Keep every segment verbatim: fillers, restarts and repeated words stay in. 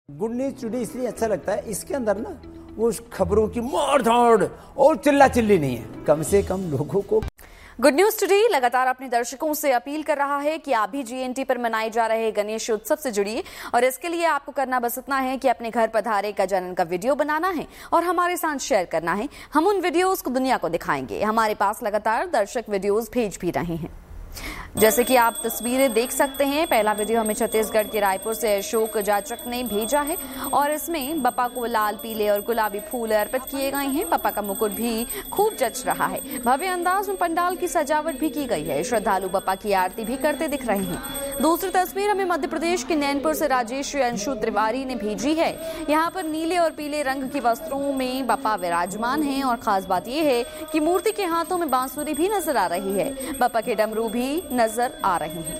Good news today इसलिए अच्छा लगता है, इसके अंदर ना वो खबरों की मार धाड़ और चिल्ला चिल्ली नहीं है, कम से कम लोगों को। गुड न्यूज टुडे लगातार अपने दर्शकों से अपील कर रहा है कि आप भी जीएनटी पर मनाए जा रहे गणेश उत्सव से जुड़िए और इसके लिए आपको करना बस इतना है कि अपने घर पधारे गजानन का वीडियो बनाना है और हमारे साथ शेयर करना है। हम उन वीडियोस को दुनिया को दिखाएंगे। हमारे पास लगातार दर्शक वीडियोस भेज भी रहे हैं, जैसे कि आप तस्वीरें देख सकते हैं। पहला वीडियो हमें छत्तीसगढ़ के रायपुर से अशोक जाचक ने भेजा है और इसमें बप्पा को लाल, पीले और गुलाबी फूल अर्पित किए गए हैं। बप्पा का मुकुट भी खूब जच रहा है। भव्य अंदाज में पंडाल की सजावट भी की गई है। श्रद्धालु बप्पा की आरती भी करते दिख रहे हैं। दूसरी तस्वीर हमें मध्य प्रदेश के नैनपुर से राजेश अंशु त्रिवारी ने भेजी है। यहाँ पर नीले और पीले रंग के वस्त्रों में बप्पा विराजमान हैं और खास बात यह है कि मूर्ति के हाथों में बांसुरी भी नजर आ रही है। बप्पा के डमरू भी नजर आ रहे हैं।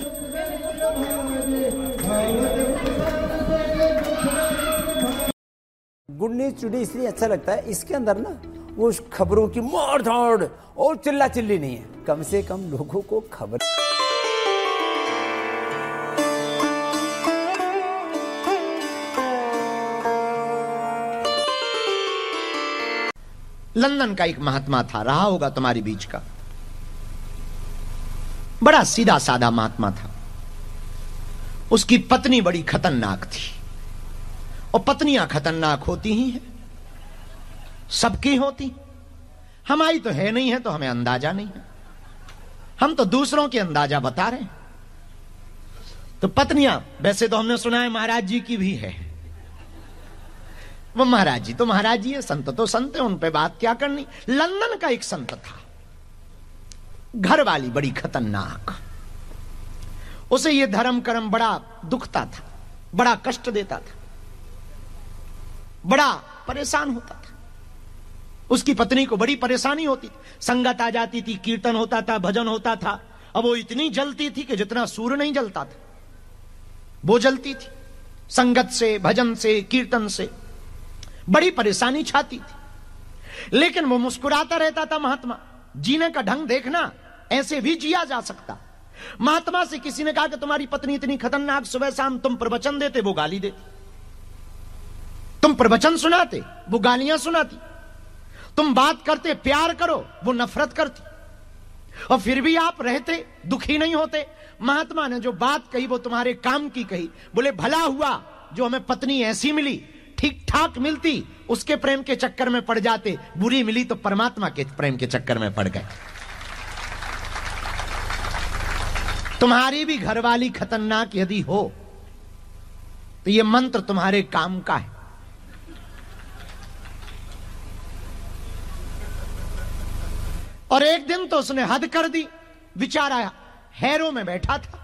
गुड न्यूज टुडे इसलिए अच्छा लगता है, इसके अंदर ना वो खबरों की मार धाड़ और चिल्ला चिल्ली नहीं है, कम से कम लोगों को खबर। लंदन का एक महात्मा था, रहा होगा तुम्हारी बीच का, बड़ा सीधा साधा महात्मा था। उसकी पत्नी बड़ी खतरनाक थी और पत्नियां खतरनाक होती ही हैं, सबकी होती। हमारी तो है नहीं है तो हमें अंदाजा नहीं है, हम तो दूसरों के अंदाजा बता रहे हैं। तो पत्नियां, वैसे तो हमने सुना है महाराज जी की भी है, वो महाराज जी तो महाराज जी है, संत तो संत है, उन पे बात क्या करनी। लंदन का एक संत था, घर वाली बड़ी खतरनाक, उसे ये धर्म कर्म बड़ा दुखता था, बड़ा कष्ट देता था, बड़ा परेशान होता था। उसकी पत्नी को बड़ी परेशानी होती थी। संगत आ जाती थी, कीर्तन होता था, भजन होता था, अब वो इतनी जलती थी कि जितना सूर्य नहीं जलता था वो जलती थी। संगत से, भजन से, कीर्तन से बड़ी परेशानी छाती थी, लेकिन वो मुस्कुराता रहता था। महात्मा जीने का ढंग देखना, ऐसे भी जिया जा सकता। महात्मा से किसी ने कहा कि तुम्हारी पत्नी इतनी खतरनाक, सुबह शाम तुम प्रवचन देते वो गाली देती, तुम प्रवचन सुनाते वो गालियां सुनाती, तुम बात करते प्यार करो वो नफरत करती, और फिर भी आप रहते, दुखी नहीं होते। महात्मा ने जो बात कही वो तुम्हारे काम की कही। बोले भला हुआ जो हमें पत्नी ऐसी मिली, ठीक ठाक मिलती उसके प्रेम के चक्कर में पड़ जाते, बुरी मिली तो परमात्मा के प्रेम के चक्कर में पड़ गए। तुम्हारी भी घरवाली खतरनाक यदि हो तो यह मंत्र तुम्हारे काम का है। और एक दिन तो उसने हद कर दी, बेचारा हैरों में बैठा था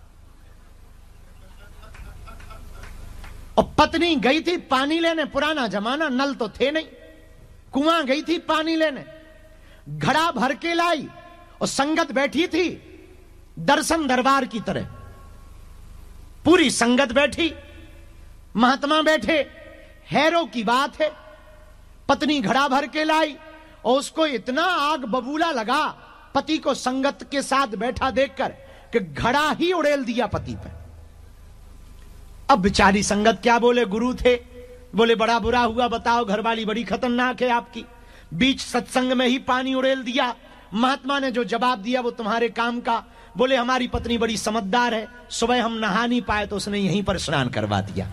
और पत्नी गई थी पानी लेने। पुराना जमाना, नल तो थे नहीं, कुआं गई थी पानी लेने, घड़ा भर के लाई और संगत बैठी थी दर्शन दरबार की तरह। पूरी संगत बैठी, महात्मा बैठे, हैरों की बात है। पत्नी घड़ा भर के लाई और उसको इतना आग बबूला लगा पति को संगत के साथ बैठा देखकर कि घड़ा ही उड़ेल दिया पति पे। अब बेचारी संगत क्या बोले, गुरु थे, बोले बड़ा बुरा हुआ, बताओ घरवाली बड़ी खतरनाक है आपकी, बीच सत्संग में ही पानी उड़ेल दिया। महात्मा ने जो जवाब दिया वो तुम्हारे काम का। बोले हमारी पत्नी बड़ी समझदार है, सुबह हम नहा नहीं पाए तो उसने यहीं पर स्नान करवा दिया।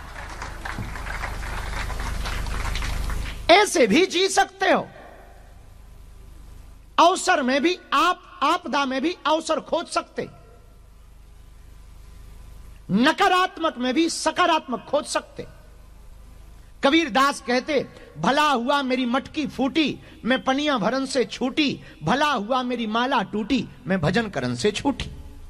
ऐसे भी जी सकते हो। अवसर में भी आप, आपदा में भी अवसर खोज सकते, नकारात्मक में भी सकारात्मक खोज सकते। कबीर दास कहते, भला हुआ मेरी मटकी फूटी, मैं पनिया भरन से छूटी, भला हुआ मेरी माला टूटी, मैं भजन करन से छूटी।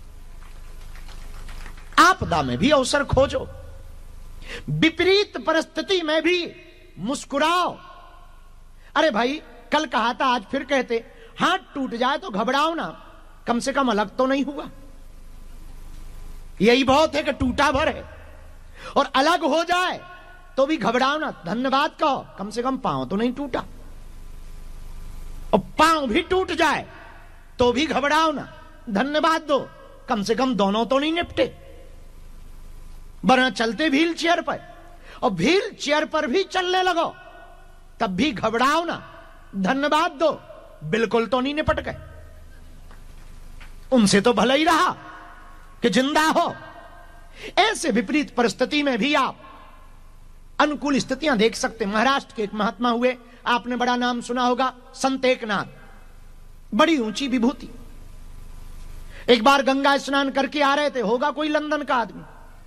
आपदा में भी अवसर खोजो, विपरीत परिस्थिति में भी मुस्कुराओ। अरे भाई, कल कहा था, आज फिर कहते, हाथ टूट जाए तो घबराओ ना, कम से कम अलग तो नहीं हुआ। यही बहुत है कि टूटा भर है, और अलग हो जाए तो भी घबराओ ना, धन्यवाद कहो, कम से कम पांव तो नहीं टूटा। और पांव भी टूट जाए तो भी घबराओ ना, धन्यवाद दो, कम से कम दोनों तो नहीं निपटे। वरना चलते व्हील चेयर पर और व्हील चेयर पर भी चलने लगो, तब भी घबराओ ना, धन्यवाद दो, बिल्कुल तो नहीं निपट गए। उनसे तो भला ही रहा कि जिंदा हो। ऐसे विपरीत परिस्थिति में भी आप अनुकूल स्थितियां देख सकते। महाराष्ट्र के एक महात्मा हुए, आपने बड़ा नाम सुना होगा, संत एकनाथ, बड़ी ऊंची विभूति। एक बार गंगा स्नान करके आ रहे थे, होगा कोई लंदन का आदमी,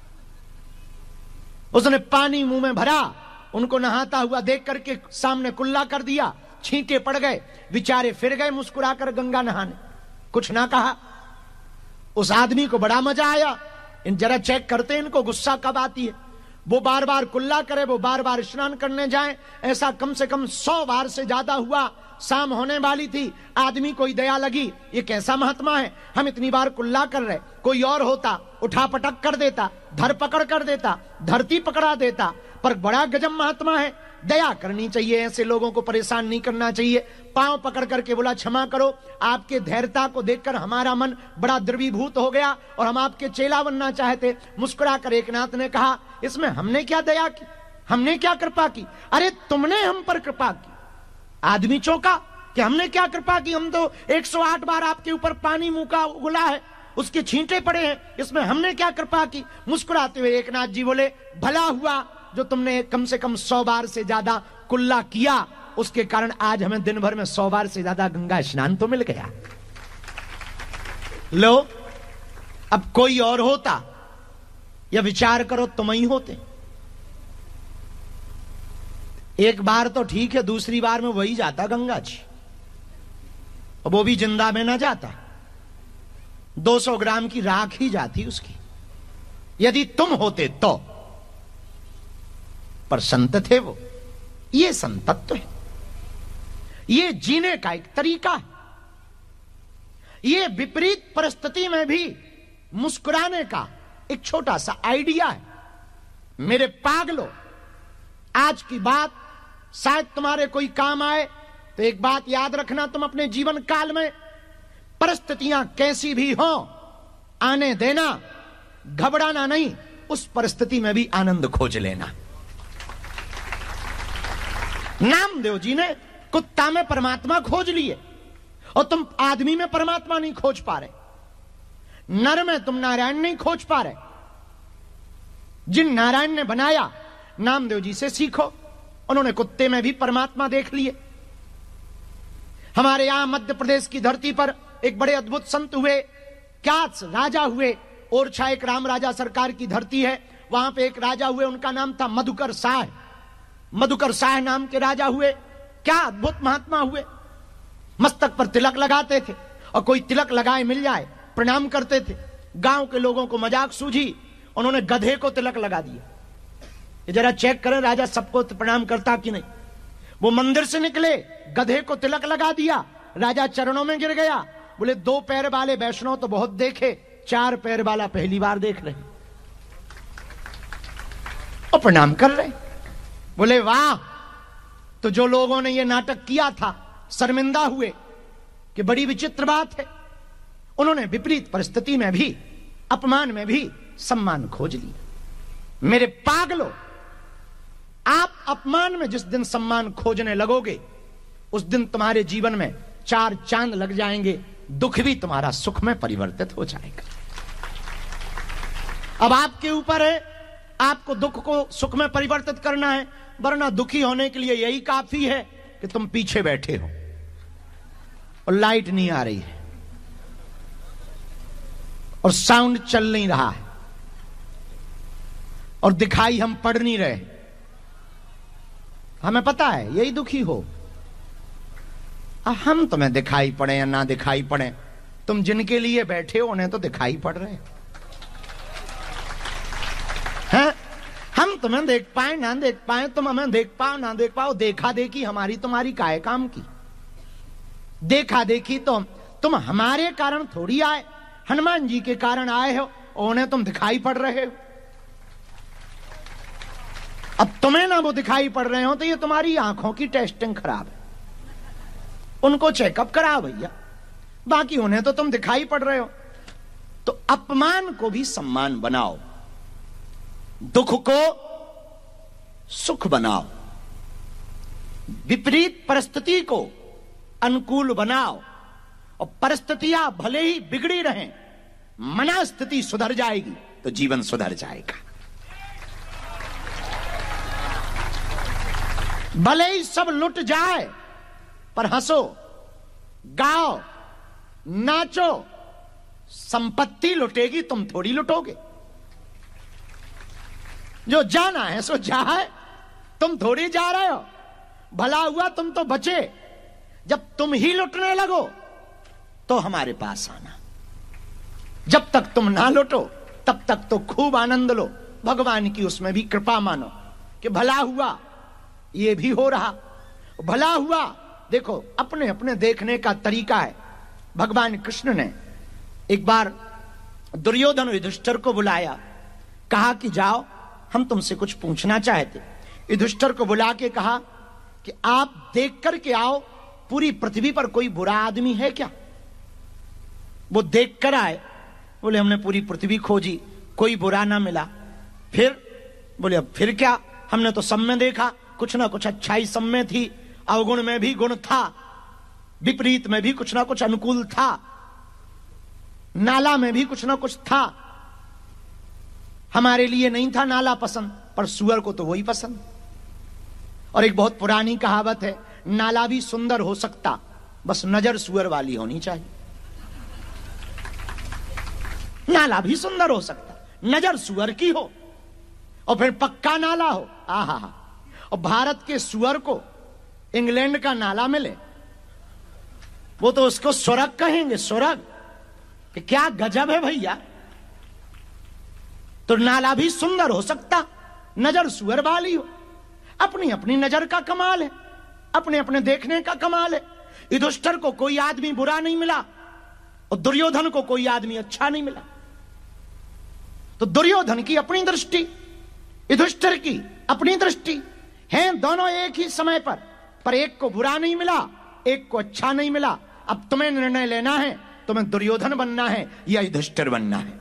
उसने पानी मुंह में भरा, उनको नहाता हुआ देख करके सामने कुल्ला कर दिया, छींटे पड़ गए, बेचारे फिर गए मुस्कुराकर गंगा नहाने, कुछ ना कहा। उस आदमी को बड़ा मजा आया, इन जरा चेक करते इनको गुस्सा कब आती है। वो बार बार कुल्ला करे, वो बार बार स्नान करने जाए, ऐसा कम से कम सौ बार से ज्यादा हुआ। शाम होने वाली थी, आदमी कोई दया लगी, ये कैसा महात्मा है, हम इतनी बार कुल्ला कर रहे, कोई और होता उठा पटक कर देता, धर पकड़ कर देता, धरती पकड़ा देता, पर बड़ा गजब महात्मा है, दया करनी चाहिए, ऐसे लोगों को परेशान नहीं करना चाहिए। पांव पकड़ करके बोला, क्षमा करो, आपके धैर्यता को देखकर हमारा मन बड़ा द्रवीभूत हो गया और हम आपके चेला बनना चाहते। मुस्कुराकर एकनाथ ने कहा, इसमें हमने क्या दया की, हमने क्या कृपा की? अरे तुमने हम पर कृपा की। आदमी चौंका कि हमने क्या कृपा की, हम तो एक सौ आठ बार आपके ऊपर पानी मुंह का उगला है, उसके छींटे पड़े हैं, इसमें हमने क्या कृपा की? मुस्कुराते हुए एकनाथ जी बोले, भला हुआ जो तुमने कम से कम सौ बार से ज्यादा कुल्ला किया, उसके कारण आज हमें दिन भर में सौ बार से ज्यादा गंगा स्नान तो मिल गया। लो, अब कोई और होता, या विचार करो तुम ही होते। एक बार तो ठीक है, दूसरी बार में वही जाता गंगा जी, और वो भी जिंदा में ना जाता, दो सौ ग्राम की राख ही जाती उसकी, यदि तुम होते तो। पर संत थे वो, ये संतत्व है, ये जीने का एक तरीका है, ये विपरीत परिस्थिति में भी मुस्कुराने का एक छोटा सा आइडिया है। मेरे पागलो, आज की बात शायद तुम्हारे कोई काम आए, तो एक बात याद रखना, तुम अपने जीवन काल में परिस्थितियां कैसी भी हो, आने देना, घबराना नहीं, उस परिस्थिति में भी आनंद खोज लेना। नामदेव जी ने कुत्ता में परमात्मा खोज लिए, और तुम आदमी में परमात्मा नहीं खोज पा रहे, नर में तुम नारायण नहीं खोज पा रहे। जिन नारायण ने बनाया, नामदेव जी से सीखो, उन्होंने कुत्ते में भी परमात्मा देख लिए। हमारे यहां मध्य प्रदेश की धरती पर एक बड़े अद्भुत संत हुए, क्या राजा हुए, ओरछा एक राम राजा सरकार की धरती है, वहां पे एक राजा हुए, उनका नाम था मधुकर शाह। मधुकर शाह नाम के राजा हुए, क्या अद्भुत महात्मा हुए। मस्तक पर तिलक लगाते थे, और कोई तिलक लगाए मिल जाए प्रणाम करते थे। गांव के लोगों को मजाक सूझी, उन्होंने गधे को तिलक लगा दिया। ये जरा चेक करें राजा सबको प्रणाम करता कि नहीं। वो मंदिर से निकले, गधे को तिलक लगा दिया, राजा चरणों में गिर गया। बोले, दो पैर वाले वैष्णव तो बहुत देखे, चार पैर वाला पहली बार देख रहे, और प्रणाम कर रहे। बोले, वाह, तो जो लोगों ने ये नाटक किया था शर्मिंदा हुए कि बड़ी विचित्र बात है। उन्होंने विपरीत परिस्थिति में भी, अपमान में भी सम्मान खोज लिया। मेरे पागलों, आप अपमान में जिस दिन सम्मान खोजने लगोगे, उस दिन तुम्हारे जीवन में चार चांद लग जाएंगे, दुख भी तुम्हारा सुख में परिवर्तित हो जाएगा। अब आपके ऊपर है, आपको दुख को सुख में परिवर्तित करना है, वरना दुखी होने के लिए यही काफी है कि तुम पीछे बैठे हो और लाइट नहीं आ रही है और साउंड चल नहीं रहा है और दिखाई हम पढ़ नहीं रहे। हमें पता है यही दुखी हो। हम तुम्हें दिखाई पड़े या ना दिखाई पड़े, तुम जिनके लिए बैठे हो उन्हें तो दिखाई पड़ रहे हैं। हम तुम्हें देख पाए ना देख पाए, तुम हमें देख पाओ ना देख पाओ, देखा देखी हमारी तुम्हारी काय काम की। देखा देखी तो तुम हमारे कारण थोड़ी आए, हनुमान जी के कारण आए हो, उन्हें तुम दिखाई पड़ रहे हो। अब तुम्हें ना वो दिखाई पड़ रहे हो तो ये तुम्हारी आंखों की टेस्टिंग खराब है, उनको चेकअप कराओ भैया, बाकी उन्हें तो तुम दिखाई पड़ रहे हो। तो अपमान को भी सम्मान बनाओ, दुख को सुख बनाओ, विपरीत परिस्थिति को अनुकूल बनाओ, और परिस्थितियां भले ही बिगड़ी रहें, मनस्थिति सुधर जाएगी तो जीवन सुधर जाएगा। भले ही सब लुट जाए पर हंसो, गाओ, नाचो। संपत्ति लुटेगी, तुम थोड़ी लुटोगे। जो जाना है सो जाए, तुम थोड़ी जा रहे हो। भला हुआ तुम तो बचे। जब तुम ही लुटने लगो तो हमारे पास आना। जब तक तुम ना लुटो तब तक तो खूब आनंद लो। भगवान की उसमें भी कृपा मानो कि भला हुआ ये भी हो रहा, भला हुआ। देखो, अपने अपने देखने का तरीका है। भगवान कृष्ण ने एक बार दुर्योधन युधिष्ठिर को बुलाया, कहा कि जाओ, हम तुमसे कुछ पूछना चाहते। युधिष्ठिर को बुला के कहा कि आप देख कर के आओ, पूरी पृथ्वी पर कोई बुरा आदमी है क्या? वो देख कर आए, बोले हमने पूरी पृथ्वी खोजी, कोई बुरा ना मिला। फिर बोले अब फिर क्या? हमने तो सब में देखा, कुछ ना कुछ अच्छाई सब में थी, अवगुण में भी गुण था, विपरीत में भी कुछ ना कुछ अनुकूल था, नाला में भी कुछ ना कुछ था। हमारे लिए नहीं था नाला पसंद, पर सुअर को तो वही पसंद। और एक बहुत पुरानी कहावत है, नाला भी सुंदर हो सकता, बस नजर सुअर वाली होनी चाहिए। नाला भी सुंदर हो सकता, नजर सुअर की हो, और फिर पक्का नाला हो। आहा हा। और भारत के सुअर को इंग्लैंड का नाला मिले, वो तो उसको सुरग कहेंगे, सुरग। क्या गजब है भैया। तो नाला भी सुंदर हो सकता, नजर सुअर वाली हो। अपनी अपनी नजर का कमाल है, अपने अपने देखने का कमाल है। युधिष्ठिर को कोई आदमी बुरा नहीं मिला और दुर्योधन को कोई आदमी अच्छा नहीं मिला। तो दुर्योधन की अपनी दृष्टि, युधिष्ठिर की अपनी दृष्टि हैं, दोनों एक ही समय पर, पर एक को बुरा नहीं मिला, एक को अच्छा नहीं मिला। अब तुम्हें निर्णय लेना है, तुम्हें दुर्योधन बनना है या युधिष्ठिर बनना है।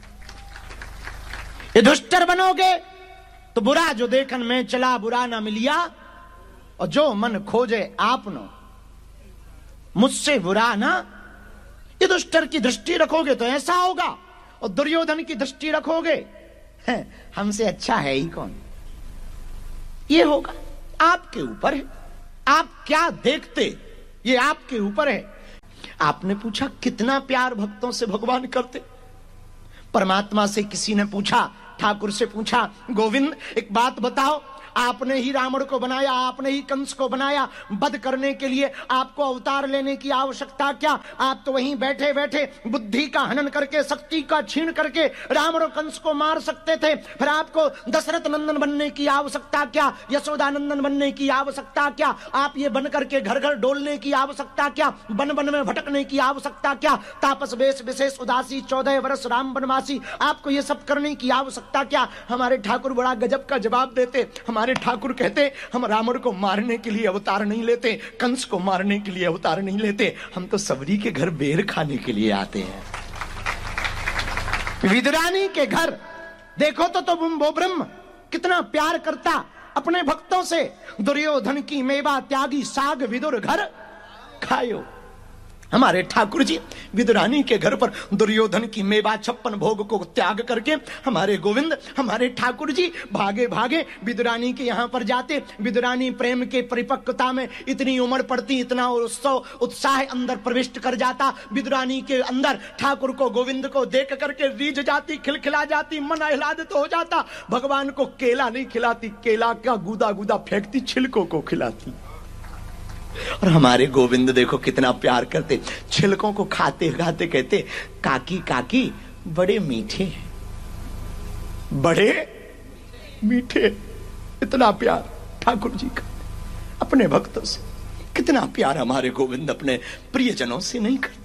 युधिष्ठिर बनोगे तो बुरा जो देखन में चला बुरा ना मिलिया, और जो मन खोजे आपनो मुझसे बुरा ना। युधिष्ठिर की दृष्टि रखोगे तो ऐसा होगा, और दुर्योधन की दृष्टि रखोगे हमसे अच्छा है ही कौन, ये होगा। आपके ऊपर है, आप क्या देखते, ये आपके ऊपर है। आपने पूछा कितना प्यार भक्तों से भगवान करते। परमात्मा से किसी ने पूछा, ठाकुर से पूछा, गोविंद एक बात बताओ, आपने ही रावण को बनाया, आपने ही कंस को बनाया, वध करने के लिए आपको अवतार लेने की आवश्यकता क्या? आप तो वहीं बैठे बैठे बुद्धि का हनन करके, शक्ति का छीन करके रावण और कंस को मार सकते थे। फिर आपको दशरथ नंदन बनने की आवश्यकता क्या? यशोदा नंदन बनने की आवश्यकता क्या? आप ये बन करके घर घर डोलने की आवश्यकता क्या? बन बन में भटकने की आवश्यकता क्या? तापस वेश विशेष उदासी, चौदह वर्ष राम वनवासी, आपको ये सब करने की आवश्यकता क्या? हमारे ठाकुर बड़ा गजब का जवाब देते। हमारे ठाकुर कहते, हम रावण को मारने के लिए अवतार नहीं लेते, कंस को मारने के लिए अवतार नहीं लेते, हम तो सबरी के घर बेर खाने के लिए आते हैं। विदुरानी के घर देखो तो, तो वो ब्रह्म कितना प्यार करता अपने भक्तों से। दुर्योधन की मेवा त्यागी, साग विदुर घर खायो। हमारे ठाकुर जी विदुरानी के घर पर दुर्योधन की मेवा छप्पन भोग को त्याग करके हमारे गोविंद, हमारे ठाकुर जी भागे भागे विदुरानी के यहाँ पर जाते। विदुरानी प्रेम के परिपक्वता में इतनी उमड़ पड़ती, इतना उत्सव उत्साह अंदर प्रविष्ट कर जाता विदुरानी के अंदर। ठाकुर को, गोविंद को देख करके रीझ जाती, खिलखिला जाती, मन आह्लादित हो जाता। भगवान को केला नहीं खिलाती, केला का गुदा गुदा फेंकती, छिलकों को खिलाती। और हमारे गोविंद देखो कितना प्यार करते, छिलकों को खाते खाते कहते, काकी काकी बड़े मीठे हैं, बड़े मीठे। इतना प्यार ठाकुर जी का अपने भक्तों से। कितना प्यार हमारे गोविंद अपने प्रियजनों से नहीं करते।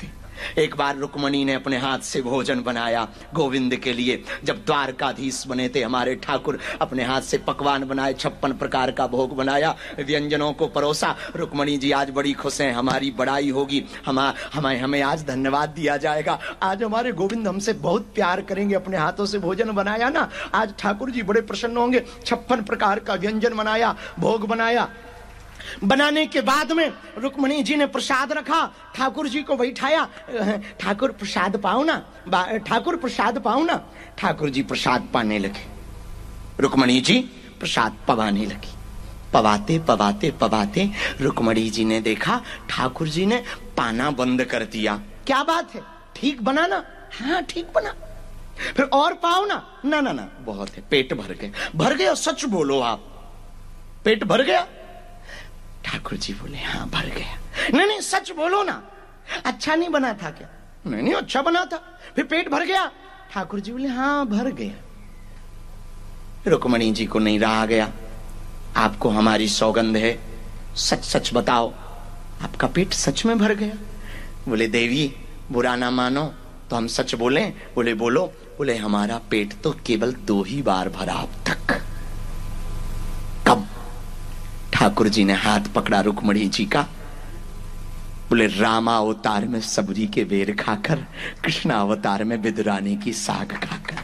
एक बार रुक्मणी ने अपने हाथ से भोजन बनाया गोविंद के लिए। जब द्वारकाधीश बने थे हमारे ठाकुर, अपने हाथ से पकवान बनाए, छप्पन प्रकार का भोग बनाया, व्यंजनों को परोसा। रुक्मणी जी आज बड़ी खुश हैं, हमारी बड़ाई होगी, हम हमें हमें आज धन्यवाद दिया जाएगा। आज हमारे गोविंद हमसे बहुत प्यार करेंगे, अपने हाथों से भोजन बनाया ना, आज ठाकुर जी बड़े प्रसन्न होंगे। छप्पन प्रकार का व्यंजन बनाया, भोग बनाया। बनाने के बाद में रुक्मणी जी ने प्रसाद रखा, ठाकुर जी को बैठाया। ठाकुर प्रसाद पाओ ना, ठाकुर प्रसाद पाओ ना। ठाकुर जी प्रसाद पाने लगे, रुक्मणी जी प्रसाद पवाने लगी। पवाते पवाते पवाते रुक्मणी जी ने देखा ठाकुर जी ने पाना बंद कर दिया। क्या बात है, ठीक बना ना? हाँ ठीक बना। फिर और पाओ ना? ना ना ना बहुत है, पेट भर गए। भर गया? सच बोलो आप, पेट भर गया? ठाकुर जी बोले हाँ भर गया। नहीं नहीं सच बोलो ना, अच्छा नहीं बना था क्या? नहीं नहीं अच्छा बना था। फिर पेट भर गया? ठाकुर जी बोले हाँ भर गया। रुक्मणी जी को नहीं रहा गया, आपको हमारी सौगंध है, सच सच बताओ आपका पेट सच में भर गया? बोले देवी बुरा ना मानो तो हम सच बोलें? बोले बोलो। बोले हमारा पेट तो केवल दो ही बार भरा अब तक। कब? ठाकुर जी ने हाथ पकड़ा रुक्मणी जी का, बोले रामा अवतार में सबरी के बेर खाकर, कृष्णा अवतार में विदुरानी की साग खाकर।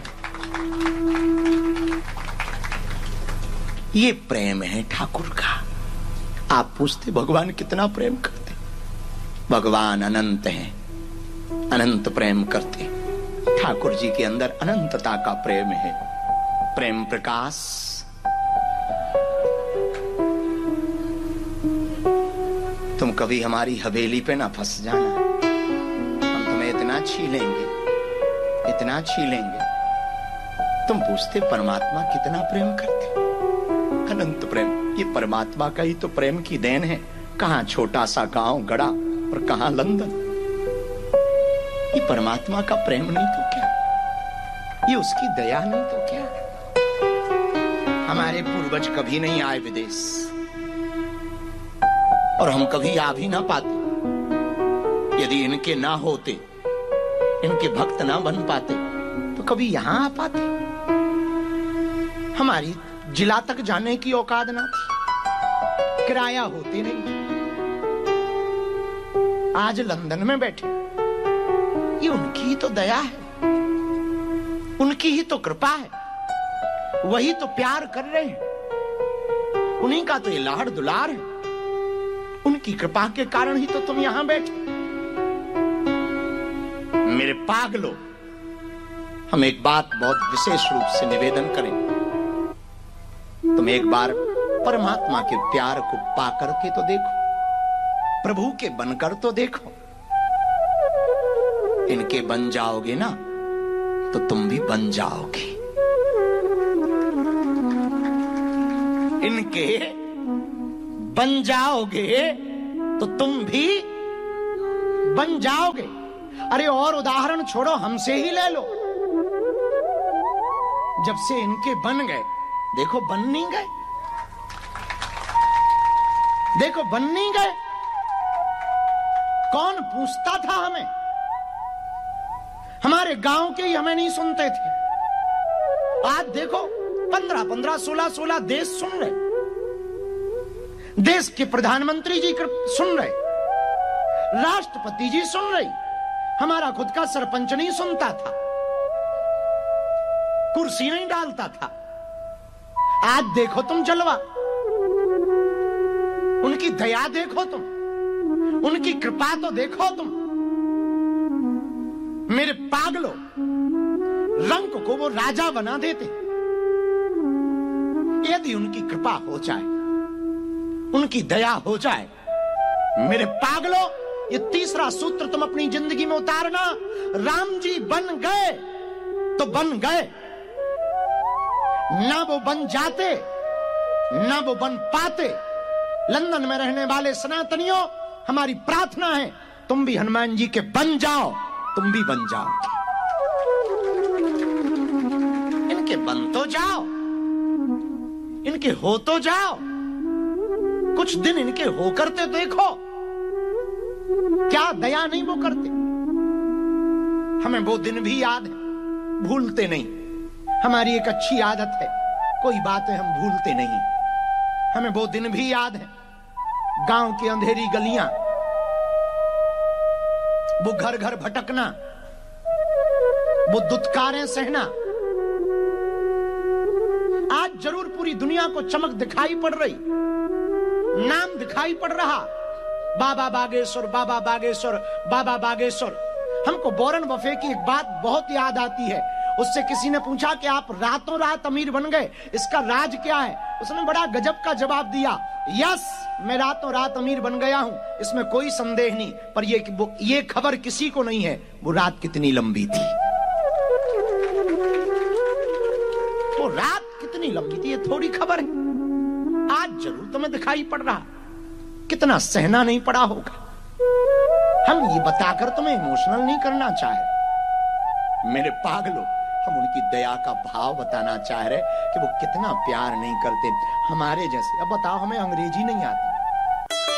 ये प्रेम है ठाकुर का। आप पूछते भगवान कितना प्रेम करते? भगवान अनंत हैं, अनंत प्रेम करते। ठाकुर जी के अंदर अनंतता का प्रेम है, प्रेम प्रकाश। तुम कभी हमारी हवेली पे ना फंस जाना, हम तुम्हें इतना छीलेंगे, इतना छीलेंगे। तुम पूछते परमात्मा कितना प्रेम करते? अनंत प्रेम। ये परमात्मा का ही तो प्रेम की देन है। कहां छोटा सा गांव गड़ा और कहां लंदन। ये परमात्मा का प्रेम नहीं तो क्या, ये उसकी दया नहीं तो क्या। हमारे पूर्वज कभी नहीं आए विदेश, और हम कभी आ भी ना पाते। यदि इनके ना होते, इनके भक्त ना बन पाते तो कभी यहां आ पाते? हमारी जिला तक जाने की औकात ना थी, किराया होते नहीं। आज लंदन में बैठे, ये उनकी ही तो दया है, उनकी ही तो कृपा है, वही तो प्यार कर रहे हैं, उन्हीं का तो ये लाड़ दुलार है। उनकी कृपा के कारण ही तो तुम यहां बैठे। मेरे पागलों, हम एक बात बहुत विशेष रूप से निवेदन करें। तुम एक बार परमात्मा के प्यार को पाकर के तो देखो, प्रभु के बनकर तो देखो। इनके बन जाओगे ना तो तुम भी बन जाओगे। इनके बन जाओगे तो तुम भी बन जाओगे। अरे और उदाहरण छोड़ो, हमसे ही ले लो। जब से इनके बन गए, देखो बन नहीं गए, देखो बन नहीं गए। कौन पूछता था हमें? हमारे गांव के ही हमें नहीं सुनते थे। आज देखो पंद्रह पंद्रह सोलह सोलह देश सुन रहे, देश के प्रधानमंत्री जी सुन रहे, राष्ट्रपति जी सुन रही। हमारा खुद का सरपंच नहीं सुनता था, कुर्सी नहीं डालता था। आज देखो तुम जलवा, उनकी दया देखो तुम, उनकी कृपा तो देखो तुम। मेरे पागलों, रंग को वो राजा बना देते यदि उनकी कृपा हो जाए, उनकी दया हो जाए। मेरे पागलों, ये तीसरा सूत्र तुम अपनी जिंदगी में उतारना। राम जी बन गए तो बन गए, ना वो बन जाते ना वो बन पाते। लंदन में रहने वाले सनातनियों, हमारी प्रार्थना है तुम भी हनुमान जी के बन जाओ, तुम भी बन जाओ। इनके बन तो जाओ, इनके हो तो जाओ। कुछ दिन इनके हो करते देखो, क्या दया नहीं वो करते। हमें वो दिन भी याद है, भूलते नहीं। हमारी एक अच्छी आदत है, कोई बातें हम भूलते नहीं। हमें वो दिन भी याद है, गांव की अंधेरी गलियां, वो घर घर भटकना, वो दुत्कारें सहना। आज जरूर पूरी दुनिया को चमक दिखाई पड़ रही, नाम दिखाई पड़ रहा, बाबा बागेश्वर, बाबा बागेश्वर, बाबा बागेश्वर। हमको बोरन बफे की एक बात बहुत याद आती है। उससे किसी ने पूछा कि आप रातों रात अमीर बन गए, इसका राज क्या है? उसने बड़ा गजब का जवाब दिया, यस, मैं रातों रात अमीर बन गया हूं, इसमें कोई संदेह नहीं, पर ये ये खबर किसी को नहीं है वो रात कितनी लंबी थी। वो रात कितनी लंबी थी ये थोड़ी खबर है। आज जरूर तुम्हें दिखाई पड़ रहा, कितना सहना नहीं पड़ा होगा। हम ये बताकर तुम्हें इमोशनल नहीं करना चाह रहे मेरे पागलों, हम उनकी दया का भाव बताना चाह रहे कि वो कितना प्यार नहीं करते हमारे जैसे। अब बताओ, हमें अंग्रेजी नहीं आती,